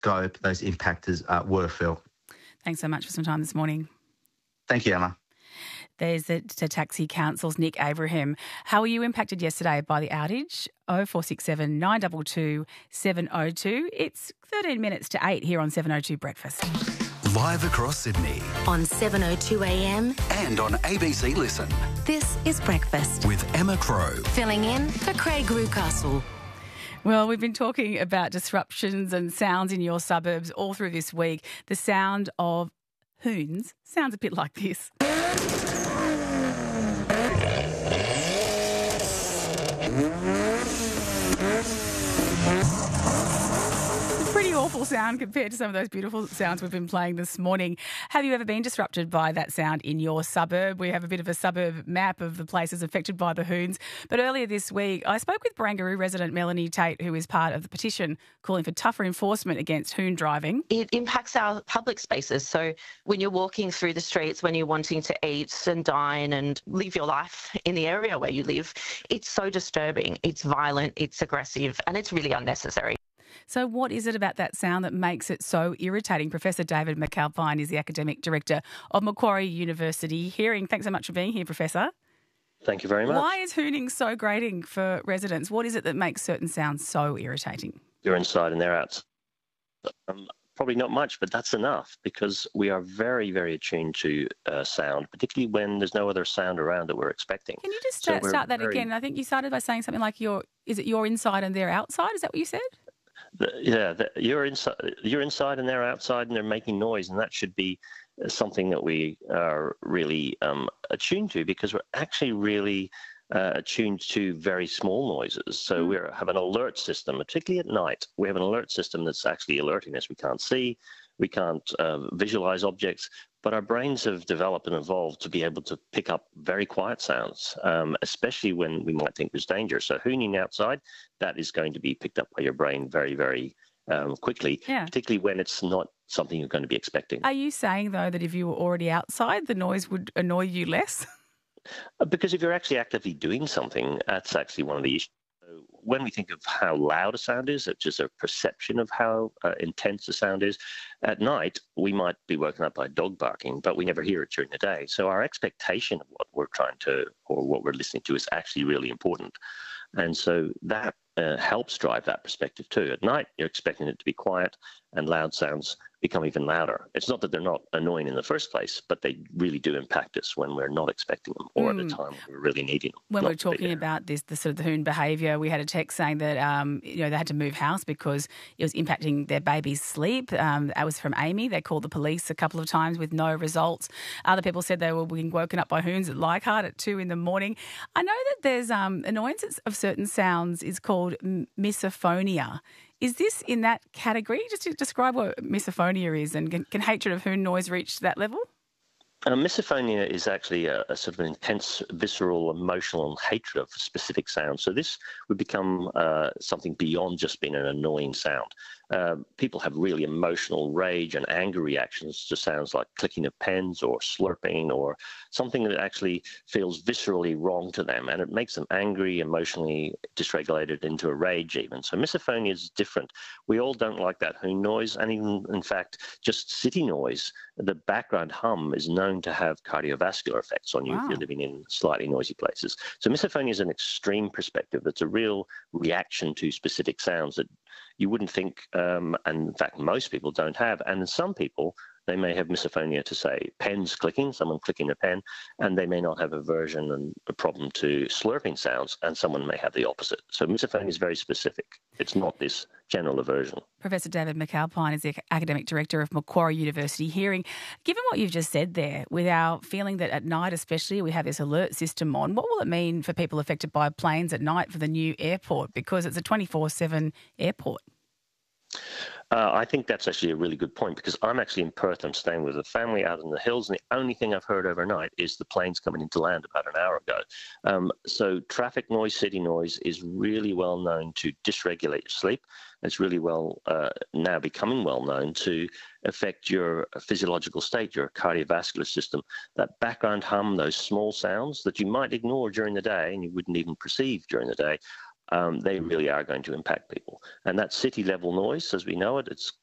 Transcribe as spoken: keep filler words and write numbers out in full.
scope those impactors uh, were, Phil. Thanks so much for some time this morning. Thank you, Emma. There's the, the Taxi Council's Nick Abraham. How were you impacted yesterday by the outage? oh four six seven, nine two two, seven oh two. It's thirteen minutes to eight here on seven oh two Breakfast. Live across Sydney. On seven oh two A M. And on A B C Listen. This is Breakfast. With Emma Crow. Filling in for Craig Rucastle. Well, we've been talking about disruptions and sounds in your suburbs all through this week. The sound of hoons sounds a bit like this. Pretty awful sound compared to some of those beautiful sounds we've been playing this morning. Have you ever been disrupted by that sound in your suburb? We have a bit of a suburb map of the places affected by the hoons. But earlier this week, I spoke with Barangaroo resident Melanie Tate, who is part of the petition calling for tougher enforcement against hoon driving. It impacts our public spaces. So when you're walking through the streets, when you're wanting to eat and dine and live your life in the area where you live, it's so disturbing. It's violent, it's aggressive, and it's really unnecessary. So what is it about that sound that makes it so irritating? Professor David McAlpine is the Academic Director of Macquarie University Hearing. Thanks so much for being here, Professor. Thank you very much. Why is hooning so grating for residents? What is it that makes certain sounds so irritating? You're inside and they're outside. Um, probably not much, but that's enough because we are very, very attuned to uh, sound, particularly when there's no other sound around that we're expecting. Can you just So start, we're start that very- again? I think you started by saying something like you're, is it you're inside and they're outside? Is that what you said? The, yeah, the, you're inside. You're inside, and they're outside, and they're making noise, and that should be uh, something that we are really um, attuned to because we're actually really uh, attuned to very small noises. So Mm. we have an alert system, particularly at night. We have an alert system that's actually alerting us. We can't see, we can't uh, visualize objects, but our brains have developed and evolved to be able to pick up very quiet sounds, um, especially when we might think there's danger. So hooning outside, that is going to be picked up by your brain very, very um, quickly, Yeah. particularly when it's not something you're going to be expecting. Are you saying, though, that if you were already outside, the noise would annoy you less? Uh, Because if you're actually actively doing something, that's actually one of the issues. So when we think of how loud a sound is, it's just a perception of how uh, intense the sound is. At night, we might be woken up by a dog barking, but we never hear it during the day. So our expectation of what we're trying to, or what we're listening to, is actually really important. And so that uh, helps drive that perspective too. At night, you're expecting it to be quiet, and loud sounds become even louder. It's not that they're not annoying in the first place, but they really do impact us when we're not expecting them or at a time when we're really needing them. When not we're to be talking there. about this, the sort of the hoon behaviour, we had a text saying that um, you know they had to move house because it was impacting their baby's sleep. Um, that was from Amy. They called the police a couple of times with no results. Other people said they were being woken up by hoons at Leichhardt at two in the morning. I know that there's um, annoyances of certain sounds is called m- misophonia. Is this in that category? Just to describe what misophonia is, and can, can hatred of hoon noise reach that level? Uh, misophonia is actually a, a sort of intense, visceral, emotional hatred of specific sounds. So this would become uh, something beyond just being an annoying sound. Uh, people have really emotional rage and anger reactions to sounds like clicking of pens or slurping or something that actually feels viscerally wrong to them, and it makes them angry, emotionally dysregulated into a rage even. So misophonia is different. We all don't like that hoon noise, and even, in fact, just city noise, the background hum is known to have cardiovascular effects on you Wow. if you're living in slightly noisy places. So misophonia is an extreme perspective. It's a real reaction to specific sounds that you wouldn't think, um, and in fact, most people don't have. And in some people, they may have misophonia to, say, pens clicking, someone clicking a pen, and they may not have aversion and a problem to slurping sounds, and someone may have the opposite. So misophonia is very specific. It's not this general aversion. Professor David McAlpine is the Academic Director of Macquarie University Hearing. Given what you've just said there, with our feeling that at night especially we have this alert system on, what will it mean for people affected by planes at night for the new airport? Because it's a twenty-four seven airport. Uh, I think that's actually a really good point because I'm actually in Perth. I'm staying with a family out in the hills, and the only thing I've heard overnight is the planes coming into land about an hour ago. Um, so traffic noise, city noise is really well known to dysregulate your sleep. It's really well uh, now becoming well known to affect your physiological state, your cardiovascular system. That background hum, those small sounds that you might ignore during the day and you wouldn't even perceive during the day, Um, they really are going to impact people. And that city level noise, as we know it, it's